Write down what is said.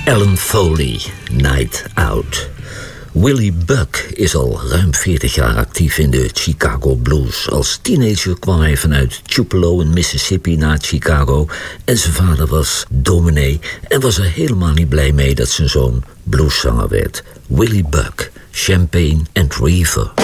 Alan Foley, Night Out. Willie Buck is al ruim 40 jaar actief in de Chicago blues. Als teenager kwam hij vanuit Tupelo in Mississippi naar Chicago en zijn vader was dominee en was er helemaal niet blij mee dat zijn zoon blueszanger werd. Willie Buck, Champagne and Reefer.